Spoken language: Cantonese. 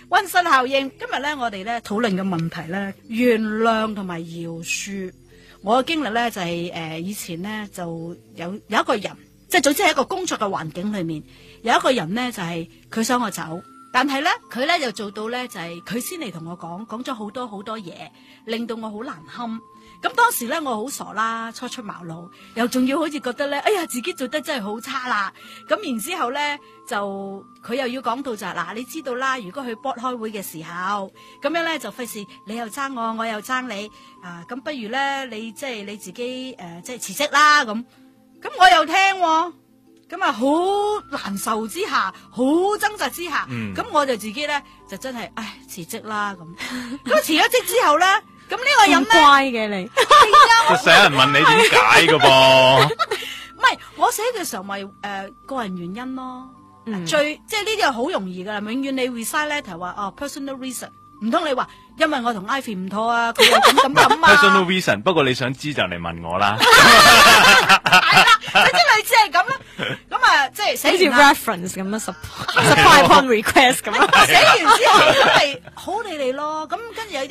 溫室效應。今日咧，我哋咧討論嘅問題咧，原諒同埋饒恕。我嘅經歷咧就係以前咧就有一個人，即係總之喺一個工作嘅環境裏面，有一個人咧就係佢想我走，但係咧佢咧就做到咧就係佢先嚟同我講咗好多好多嘢，令到我好難堪。咁當時咧我好傻啦，初出茅廬，又仲要好似覺得咧，哎呀自己做得真係好差啦。咁然之後咧就佢又要講到就係嗱，你知道啦，如果去 board 開會嘅時候，咁樣咧就費事你又爭我，我又爭你啊。咁不如咧你即係你自己即係辭職啦咁。咁我又聽喎，咁啊好難受之下，好掙扎之下，咁我就自己咧就真係唉辭職啦咁。咁辭咗職之後咧。咁呢個人咧， 乖嘅你， 都成日問你點解㗎噃？ 唔係，我寫嘅時候咪個人原因咯。最即係呢啲係好容易噶啦，永遠你 resign letter 話personal reason， 唔通你話因為我同 Ivy 唔妥啊，佢又咁啊 personal reason， 不過你想知就嚟問我啦。 係啦，即係類似係咁啦。咁啊，即係寫完好似 reference 咁樣 supply upon request 咁樣。 寫完之後都係好你哋咯。咁跟住有啲。